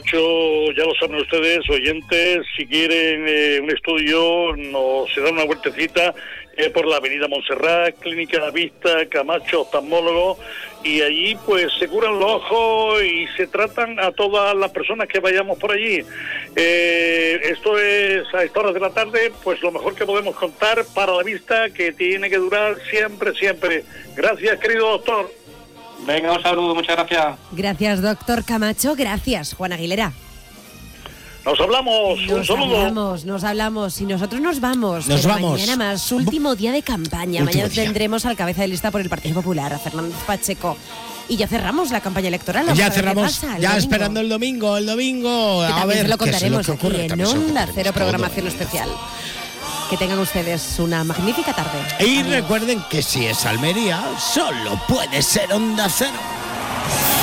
Camacho, ya lo saben ustedes, oyentes, si quieren un estudio, se dan una vueltecita por la avenida Montserrat, Clínica La Vista, Camacho, oftalmólogo, y allí pues se curan los ojos y se tratan a todas las personas que vayamos por allí. Esto es a estas horas de la tarde, pues lo mejor que podemos contar para la vista, que tiene que durar siempre, siempre. Gracias, querido doctor. Venga, un saludo, muchas gracias. Gracias, doctor Camacho. Gracias, Juan Aguilera. Nos hablamos, un saludo. Nos hablamos y nosotros nos vamos. Nos vamos. Mañana más, último día de campaña. Último Mañana día. tendremos al cabeza de lista por el Partido Popular, a Fernández Pacheco. Y ya cerramos la campaña electoral. Ya Vamos a ver qué cerramos, pasa el ya domingo. esperando el domingo. Que A también ver se lo qué es contaremos lo que ocurre. aquí en También se lo Onda contaremos Cero, todo. programación especial. Que tengan ustedes una magnífica tarde. Y Adiós. recuerden que si es Almería, solo puede ser Onda Cero.